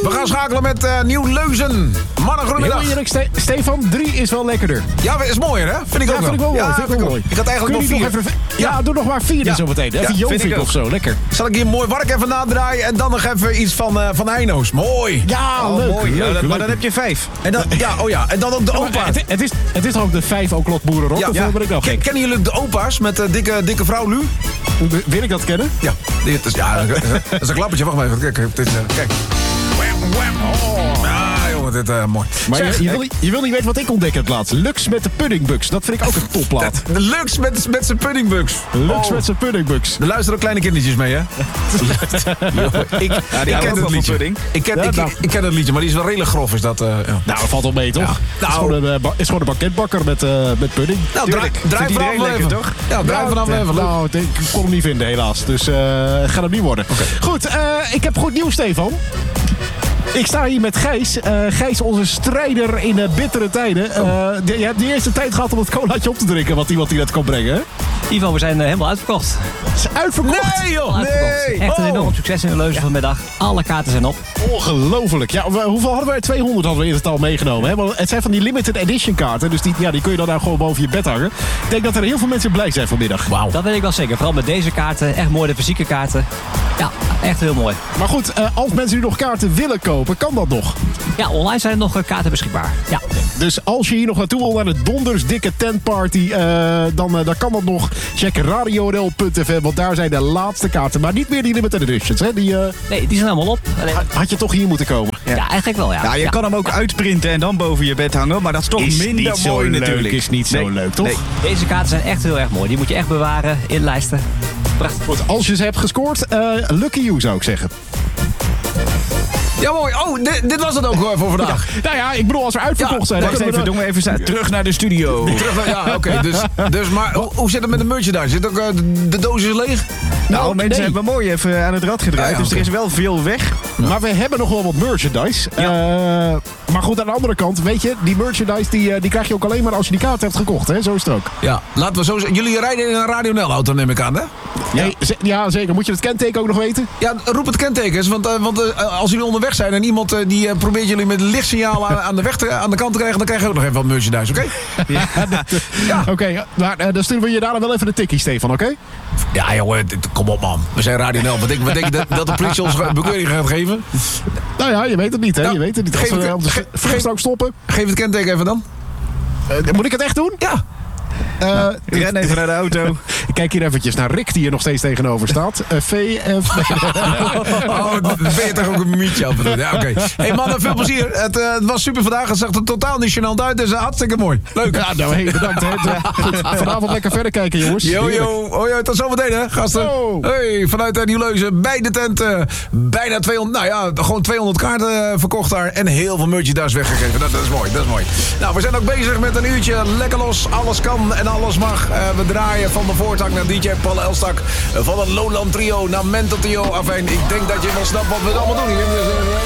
We gaan schakelen met Nieuw-Leuzen. Mannen, goedemiddag. Heel eerlijk, Stefan, 3 is wel lekkerder. Ja, is mooier, hè? Vind ik ook wel. Vind ik wel mooi. Ja, vind ik wel mooi. Ik had eigenlijk nog 4. Ja, doe nog maar 4 zo meteen. Even Jovik of zo, lekker. Zal ik hier mooi Wark even nadraaien en dan nog even iets van Heino's. Mooi. Ja, leuk. Mooi. leuk, Maar dan heb je 5. En dan, en dan ook de opa. Het is toch ook de 5 O'Clock Boerenrock? Ja, Of ben ik nou gek? Kennen jullie de opa's met dikke vrouw Lu? Wil ik dat kennen? Ja, dat is een klappertje. Wacht maar even. Kijk. Kijk. Ah, jongen, dit mooi. Maar Zeg, je wil niet weten wat ik ontdek het laatst. Lux met de puddingbugs. Dat vind ik ook een topplaat. de Lux met zijn puddingbugs. Lux met zijn puddingbugs. Er luisteren ook kleine kindertjes mee, hè? Ik ken het liedje. Ik ken het liedje, maar die is wel redelijk grof. Is dat, Nou, dat valt wel mee, toch? Ja. Is gewoon een banketbakker met pudding. Nou, draai vanaf even, toch? Ja, draai vanaf even. Nou, ik kon hem niet vinden, helaas. Dus gaat hem niet worden. Okay. Goed, ik heb goed nieuws, Stefan. Ik sta hier met Gijs. Gijs, onze strijder in bittere tijden. Je hebt de eerste tijd gehad om het colaatje op te drinken wat iemand die dat kan brengen, hè? Ivo, we zijn helemaal uitverkocht. Het is uitverkocht? Nee, joh! Nee! Echt een enorm succes in de Leuzen vanmiddag. Alle kaarten zijn op. Ongelooflijk. Ja, hoeveel hadden wij? 200 hadden we in het al meegenomen. Hè? Want het zijn van die limited edition kaarten. Dus die kun je dan nou gewoon boven je bed hangen. Ik denk dat er heel veel mensen blij zijn vanmiddag. Wauw. Dat weet ik wel zeker. Vooral met deze kaarten. Echt mooi, de fysieke kaarten. Ja, echt heel mooi. Maar goed, als mensen nu nog kaarten willen kopen, kan dat nog? Ja, online zijn er nog kaarten beschikbaar. Ja. Dus als je hier nog naartoe wil naar de donders dikke tentparty, dan kan dat nog. Check radio.nl.fm, want daar zijn de laatste kaarten. Maar niet meer die limited editions, hè? Nee, die zijn allemaal op. Had je toch hier moeten komen? Ja, eigenlijk wel, ja. Ja, je kan hem ook uitprinten en dan boven je bed hangen. Maar dat is toch minder mooi natuurlijk. Is niet zo leuk, toch? Nee. Deze kaarten zijn echt heel erg mooi. Die moet je echt bewaren, inlijsten. Prachtig. Goed, als je ze hebt gescoord, lucky you zou ik zeggen. Ja, mooi. Oh, dit was het ook voor vandaag. Nou ja, ik bedoel, als we uitverkocht zijn... Wacht even, doen we even terug naar de studio. Ja, oké. Dus maar hoe zit het met de merchandise? Zit ook de doos is leeg? Nou, mensen hebben mooi even aan het rad gedraaid. Ja, dus er is wel veel weg. Maar we hebben nog wel wat merchandise. Maar goed, aan de andere kant, weet je, die merchandise die krijg je ook alleen maar als je die kaart hebt gekocht. Hè? Zo is het ook. Ja, laten we zo zeggen. Jullie rijden in een Radio Nel-auto, neem ik aan, hè? Ja, zeker. Moet je het kenteken ook nog weten? Ja, roep het kenteken eens. Want als jullie onderweg zijn en iemand die probeert jullie met een lichtsignaal aan de kant te krijgen, dan krijg je ook nog even wat merchandise, oké? Ja. Oké, maar dan sturen we je daar wel even een tikkie, Stefan, oké? Ja, jongen, kom op, man. We zijn Radio Nel. Wat denk je dat de politie ons bekeuring gaat geven? Nou ja, je weet het niet, hè? Nou, je weet het niet. Als we op de vluchtstrook stoppen. Geef het kenteken even dan. Moet ik het echt doen? Ja. Ren even naar de auto. Ik kijk hier eventjes naar Rick, die er nog steeds tegenover staat. VF. Oh, dan ben je toch ook een mietje af en toe. Ja, oké. Hey mannen, veel plezier. Het was super vandaag. Het zag er totaal niet gênant uit. Dus hartstikke mooi. Leuk. Ja, nou, hey, bedankt. Hè. Goed, vanavond lekker verder kijken, jongens. Yo, tot zometeen, hè, gasten. Hey, vanuit Nieuw-Leuzen bij de tent. Bijna 200, nou ja, gewoon 200 kaarten verkocht daar. En heel veel merchandise weggegeven. Dat is mooi. Nou, we zijn ook bezig met een uurtje lekker los. Alles kan en alles mag. We draaien van de Voortak naar DJ Paul Elstak. Van het Lowland Trio naar Mental Trio. Afijn, ik denk dat je wel snapt wat we allemaal doen hier.